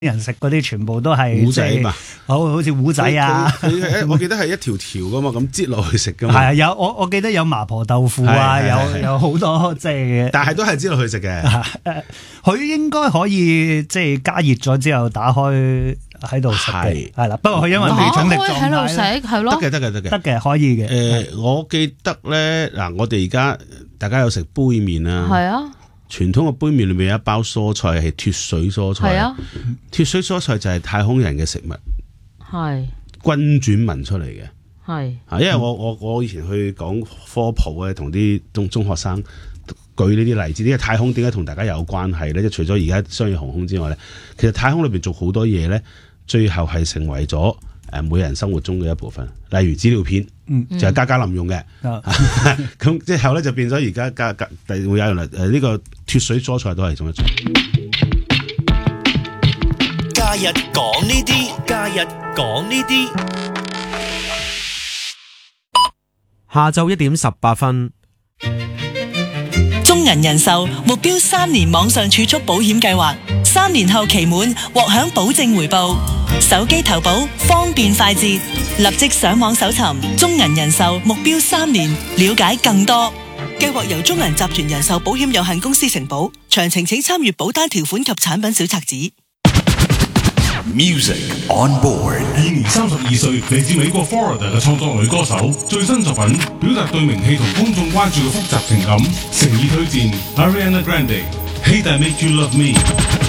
人食嗰啲全部都係糊仔嘛， 好似糊仔啊。 我記得係一條條噶嘛，咁擠落去食噶嘛。 係啊，有我記得有麻婆豆腐啊，有好多即係。 但係都係擠落去食嘅。 佢應該可以即係加熱咗之後打開喺度食嘅，係啦。不過佢因為未重力狀態喺度食係咯， 得嘅可以嘅。 我記得咧嗱，我哋而家大家有食杯麵啊， 係啊。 傳統嘅杯麵裏面有一包蔬菜係脫水蔬菜， 係啊， 脫水蔬菜就係太空人嘅食物， 係均轉聞出嚟嘅， 係啊，因為我以前去講科普咧，同啲中學生舉呢啲例子，呢個太空點解同大家有關係咧？即係除咗而家商業航空之外咧，其實太空裏邊做好多嘢咧，最後係成為咗每人生活中嘅一部分，例如紙尿片，就係家林用嘅，咁之後咧就變咗而家會有人呢個脫水蔬菜都係種一種。 假日講呢啲，假日講呢啲。 下晝1:18。 中銀人壽目標3年網上儲蓄保險計劃，3年後期滿獲享保證回報。手機投保方便快捷，立即上網搜尋中銀人壽目標3年，了解更多。計劃由中銀集團人壽保險有限公司承保，詳情請參閱保單條款及產品小冊子。 Music on board。 現年32歲，嚟自美國 Florida 嘅創作女歌手，最新作品表達對名氣同公眾關注嘅複雜情感，誠意推薦 Ariana Grande，Hate I Make You Love Me。